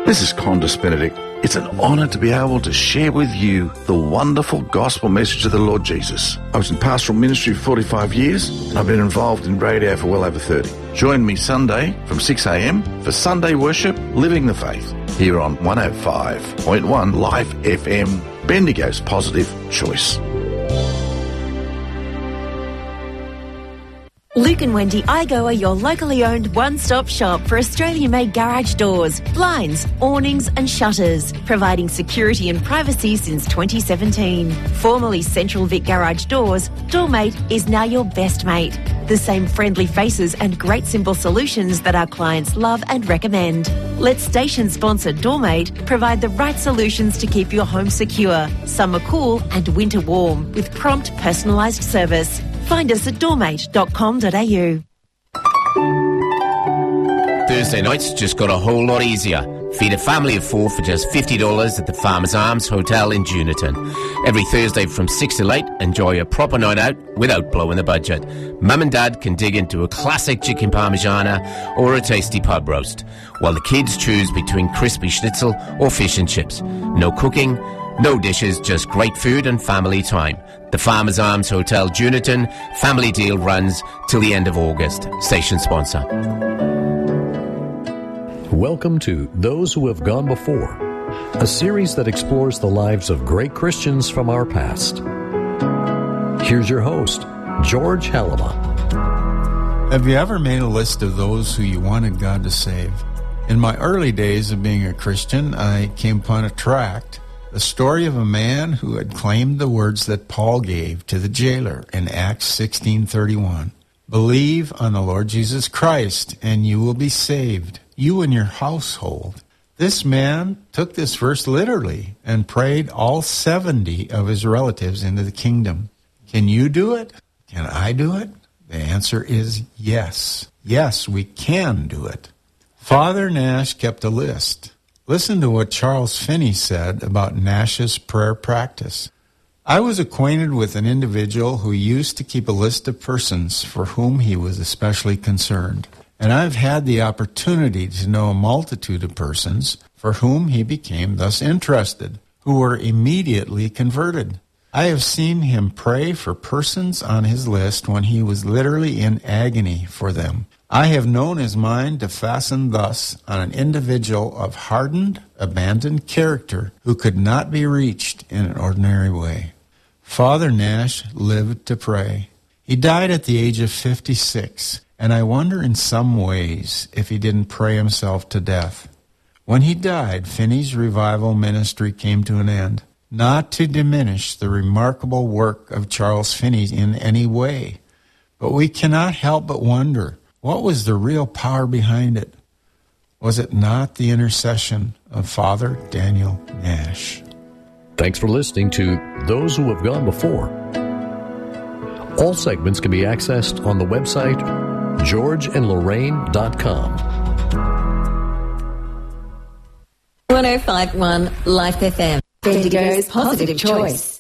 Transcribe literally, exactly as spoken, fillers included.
This is Condis Benedict. It's an honour to be able to share with you the wonderful gospel message of the Lord Jesus. I was in pastoral ministry for forty-five years, and I've been involved in radio for well over thirty. Join me Sunday from six a.m. for Sunday worship, Living the Faith, here on one oh five point one Life F M, Bendigo's positive choice. Luke and Wendy Igo are your locally owned one-stop shop for Australian-made garage doors, blinds, awnings and shutters, providing security and privacy since twenty seventeen. Formerly Central Vic Garage Doors, Doormate is now your best mate. The same friendly faces and great simple solutions that our clients love and recommend. Let station sponsor Doormate provide the right solutions to keep your home secure, summer cool and winter warm, with prompt personalised service. Find us at doormate dot com dot a u. Thursday nights just got a whole lot easier. Feed a family of four for just fifty dollars at the Farmers Arms Hotel in Juniton. Every Thursday from six till eight, enjoy a proper night out without blowing the budget. Mum and Dad can dig into a classic chicken parmigiana or a tasty pub roast, while the kids choose between crispy schnitzel or fish and chips. No cooking, no dishes, just great food and family time. The Farmers Arms Hotel Juniton family deal runs till the end of August. Station sponsor. Welcome to Those Who Have Gone Before, a series that explores the lives of great Christians from our past. Here's your host, George Halama. Have you ever made a list of those who you wanted God to save? In my early days of being a Christian, I came upon a tract, the story of a man who had claimed the words that Paul gave to the jailer in Acts sixteen thirty-one. Believe on the Lord Jesus Christ, and you will be saved, you and your household. This man took this verse literally and prayed all seventy of his relatives into the kingdom. Can you do it? Can I do it? The answer is yes. Yes, we can do it. Father Nash kept a list. Listen to what Charles Finney said about Nash's prayer practice. I was acquainted with an individual who used to keep a list of persons for whom he was especially concerned. And I've had the opportunity to know a multitude of persons for whom he became thus interested, who were immediately converted. I have seen him pray for persons on his list when he was literally in agony for them. I have known his mind to fasten thus on an individual of hardened, abandoned character who could not be reached in an ordinary way. Father Nash lived to pray. He died at the age of fifty-six, and I wonder in some ways if he didn't pray himself to death. When he died, Finney's revival ministry came to an end, not to diminish the remarkable work of Charles Finney in any way, but we cannot help but wonder, what was the real power behind it? Was it not the intercession of Father Daniel Nash? Thanks for listening to Those Who Have Gone Before. All segments can be accessed on the website george and lorraine dot com. one oh five point one Life F M, Bendigo's positive choice.